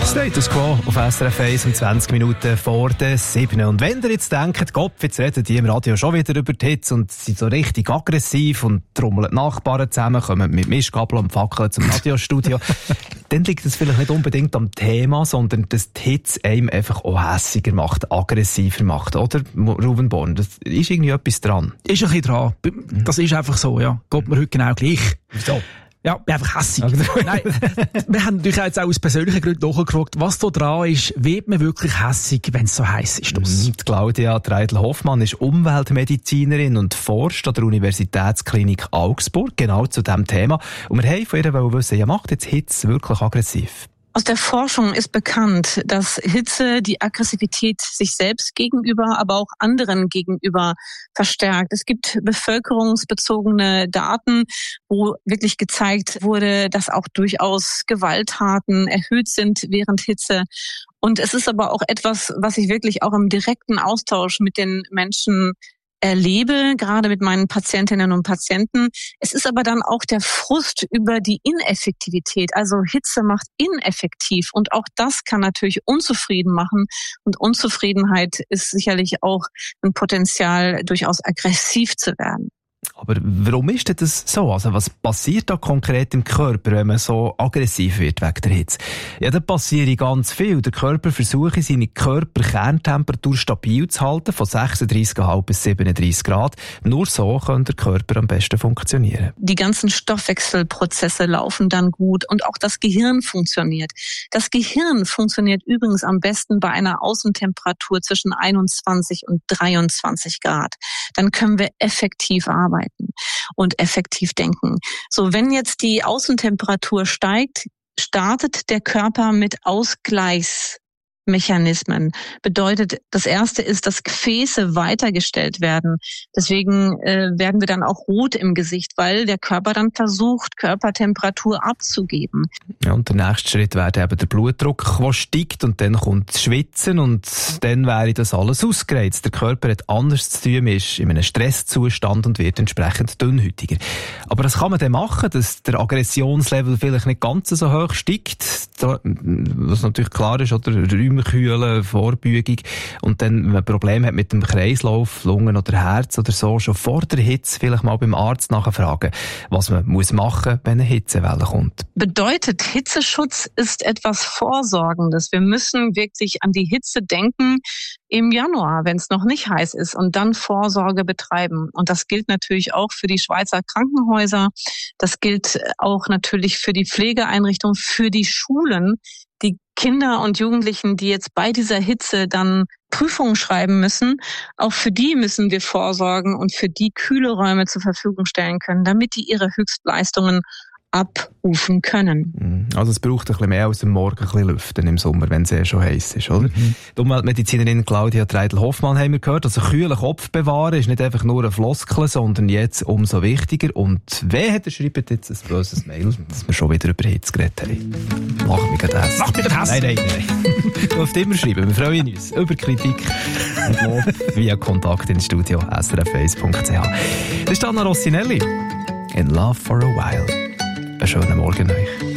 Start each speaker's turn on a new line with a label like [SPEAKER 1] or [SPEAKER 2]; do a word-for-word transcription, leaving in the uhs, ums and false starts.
[SPEAKER 1] Status Quo auf S R F eins um zwanzig Minuten vor der sieben. Und wenn ihr jetzt denkt, Gott, jetzt reden die im Radio schon wieder über die Hitze und sind so richtig aggressiv und trommeln die Nachbarn zusammen, kommen mit Mischkabel und Fackeln zum Radiostudio, dann liegt es vielleicht nicht unbedingt am Thema, sondern dass die Hitze einem einfach auch hässiger macht, aggressiver macht, oder? Ruben Born, das ist irgendwie etwas dran.
[SPEAKER 2] Ist ein bisschen dran. Das ist einfach so, ja. Geht mir heute genau gleich.
[SPEAKER 1] Wieso?
[SPEAKER 2] Ja, bin einfach hässig. Nein, wir haben natürlich jetzt auch aus persönlichen Gründen nachgefragt, was da dran ist. Wird man wirklich hässig, wenn es so heiß ist?
[SPEAKER 1] Mhm. Claudia Treidl-Hoffmann ist Umweltmedizinerin und forscht an der Universitätsklinik Augsburg genau zu diesem Thema. Und wir haben von ihr wissen, ja, macht jetzt Hitze wirklich aggressiv?
[SPEAKER 3] Aus der Forschung ist bekannt, dass Hitze die Aggressivität sich selbst gegenüber, aber auch anderen gegenüber verstärkt. Es gibt bevölkerungsbezogene Daten, wo wirklich gezeigt wurde, dass auch durchaus Gewalttaten erhöht sind während Hitze. Und es ist aber auch etwas, was ich wirklich auch im direkten Austausch mit den Menschen erlebe, gerade mit meinen Patientinnen und Patienten. Es ist aber dann auch der Frust über die Ineffektivität. Also Hitze macht ineffektiv und auch das kann natürlich unzufrieden machen. Und Unzufriedenheit ist sicherlich auch ein Potenzial, durchaus aggressiv zu werden.
[SPEAKER 1] Aber warum ist denn das so? Also was passiert da konkret im Körper, wenn man so aggressiv wird wegen der Hitze? Ja, da passiert ganz viel. Der Körper versucht, seine Körperkerntemperatur stabil zu halten, von sechsunddreissig Komma fünf bis siebenunddreissig Grad. Nur so kann der Körper am besten funktionieren.
[SPEAKER 3] Die ganzen Stoffwechselprozesse laufen dann gut und auch das Gehirn funktioniert. Das Gehirn funktioniert übrigens am besten bei einer Außentemperatur zwischen einundzwanzig und dreiundzwanzig Grad. Dann können wir effektiv arbeiten und effektiv denken. So, wenn jetzt die Außentemperatur steigt, startet der Körper mit Ausgleichsmechanismen. Bedeutet, das erste ist, dass Gefäße weitergestellt werden. Deswegen äh, werden wir dann auch rot im Gesicht, weil der Körper dann versucht, Körpertemperatur abzugeben.
[SPEAKER 1] Ja, und der nächste Schritt wäre eben der Blutdruck, der steigt und dann kommt das Schwitzen und dann wäre das alles ausgereizt. Der Körper hat anders zu tun, ist in einem Stresszustand und wird entsprechend dünnhäutiger. Aber das kann man dann machen, dass der Aggressionslevel vielleicht nicht ganz so hoch steigt, was natürlich klar ist, oder Räume kühlen, Vorbeugung. Und dann, wenn man Probleme hat mit dem Kreislauf, Lungen oder Herz oder so, schon vor der Hitze vielleicht mal beim Arzt nachfragen, was man muss machen, wenn eine Hitzewelle kommt.
[SPEAKER 3] Bedeutet, Hitzeschutz ist etwas Vorsorgendes. Wir müssen wirklich an die Hitze denken im Januar, wenn es noch nicht heiß ist, und dann Vorsorge betreiben. Und das gilt natürlich auch für die Schweizer Krankenhäuser. Das gilt auch natürlich für die Pflegeeinrichtungen, für die Schulen. Die Kinder und Jugendlichen, die jetzt bei dieser Hitze dann Prüfungen schreiben müssen, auch für die müssen wir vorsorgen und für die kühle Räume zur Verfügung stellen können, damit die ihre Höchstleistungen abrufen können.
[SPEAKER 1] Also es braucht ein bisschen mehr als am Morgen ein bisschen lüften im Sommer, wenn es eh schon heiß ist, oder? Mhm. Die Umweltmedizinerin Claudia Treidl-Hoffmann haben wir gehört. Also kühlen Kopf bewahren ist nicht einfach nur ein Floskel, sondern jetzt umso wichtiger. Und wer hat schreibt jetzt ein böses Mail, dass wir schon wieder über Hitze geredet haben? Mach mich gerade Hass.
[SPEAKER 2] Mach mich gerade Hass.
[SPEAKER 1] Nein, nein, nein. Du darfst immer schreiben. Wir freuen uns über Kritik und Lob via Kontakt ins Studio s r f eins punkt c h. Das ist Anna Rossinelli. In Love for a While. Einen schönen Morgen euch.